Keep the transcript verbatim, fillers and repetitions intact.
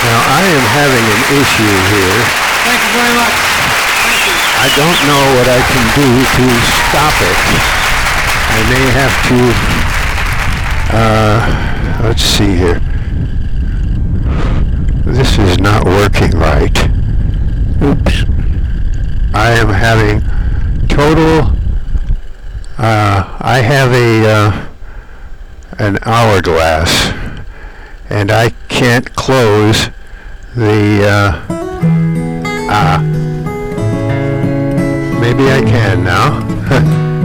Now, I am having an issue here. Thank you very much. Thank you. I don't know what I can do to stop it. I may have to, uh, let's see here. This is not working right. Oops. I am having total, uh, I have a, uh, an hourglass, and I can't close the, uh, ah, maybe I can now.